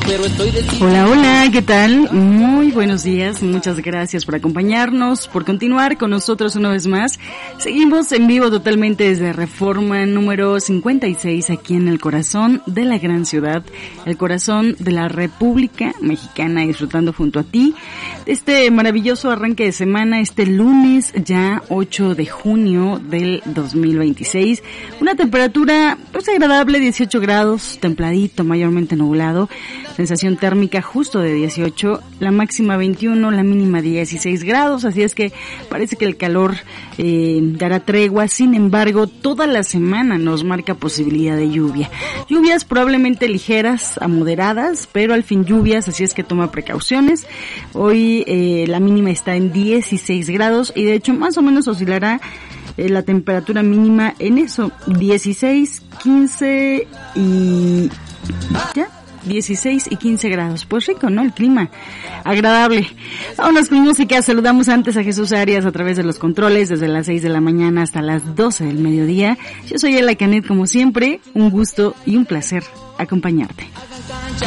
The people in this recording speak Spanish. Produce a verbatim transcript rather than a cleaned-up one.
pero estoy decidido. Hola, hola, ¿qué tal? Muy buenos días, muchas gracias por acompañarnos, por continuar con nosotros una vez más. Seguimos en vivo totalmente desde Reforma número cincuenta y seis, aquí en el corazón de la gran ciudad, el corazón de la República Mexicana, disfrutando junto a ti este maravilloso arranque de semana, este lunes ya ocho de junio del dos mil veintiséis. Una temperatura pues agradable, dieciocho grados, templadito, mayormente nublado, sensación térmica justo de dieciocho, la máxima veintiuno, la mínima dieciséis grados, así es que parece que el calor eh, dará tregua. Sin embargo, toda la semana nos marca posibilidad de lluvia. Lluvias probablemente ligeras a moderadas, pero al fin lluvias, así es que toma precauciones. Hoy eh, la mínima está en dieciséis grados y de hecho más o menos oscilará eh, la temperatura mínima en eso, dieciséis, quince y ya. dieciséis y quince grados. Pues rico, ¿no? El clima agradable. Vámonos con música. Saludamos antes a Jesús Arias a través de los controles desde las seis de la mañana hasta las doce del mediodía. Yo soy Ela Canet, como siempre. Un gusto y un placer acompañarte.